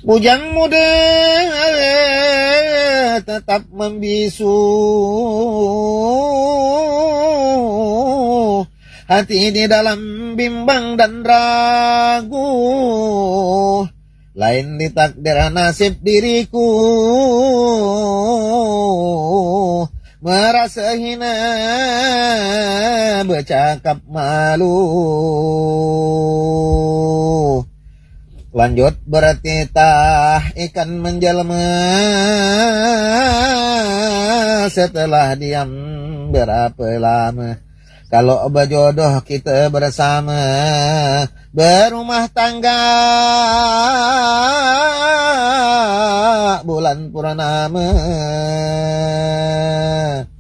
Bujang muda tetap membisu, hati di dalam bimbang dan ragu, lain ditakdir nasib diriku, merasa hina bercakap malu. Lanjut bertitah ikan menjelma setelah diam berapa lama. Kalau berjodoh kita bersama, berumah tangga bulan purnama.